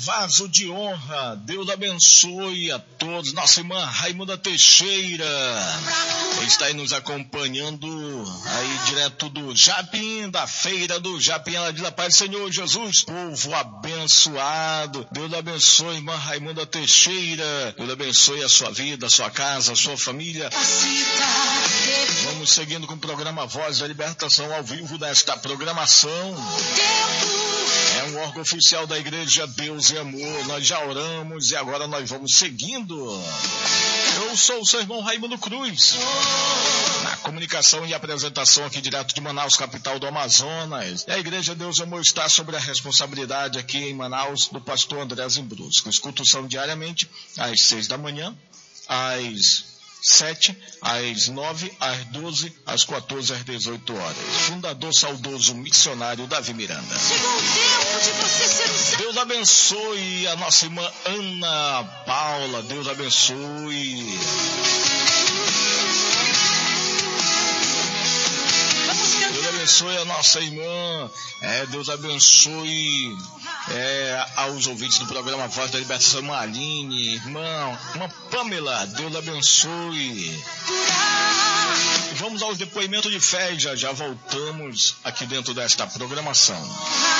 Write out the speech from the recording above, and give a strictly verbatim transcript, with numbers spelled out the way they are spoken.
vaso de honra. Deus abençoe a todos. Nossa irmã Raimunda Teixeira está aí nos acompanhando aí direto do Japim, da feira do Japim. Ela diz: a paz do Senhor Jesus, povo abençoado. Deus abençoe, irmã Raimunda Teixeira. Deus abençoe a sua vida, a sua casa, a sua família. Vamos seguindo com o programa Voz da Libertação ao vivo desta programação. É um órgão oficial da Igreja Deus e Amor. Nós já oramos e agora nós vamos seguindo. Eu sou o seu irmão Raimundo Cruz, na comunicação e apresentação aqui direto de Manaus, capital do Amazonas. E a Igreja Deus e Amor está sobre a responsabilidade aqui em Manaus do pastor André Zimbrusco. Escutam diariamente às seis da manhã, às sete, às nove, às doze, às quatorze, às dezoito horas. Fundador saudoso missionário Davi Miranda. Chegou o tempo de você ser o seu... Deus abençoe a nossa irmã Ana Paula. Deus abençoe. Deus abençoe a nossa irmã. É, Deus abençoe é, aos ouvintes do programa Voz da Libertação, irmã Aline, irmã, irmã Pamela. Deus abençoe. Vamos aos depoimentos de fé e já já voltamos aqui dentro desta programação.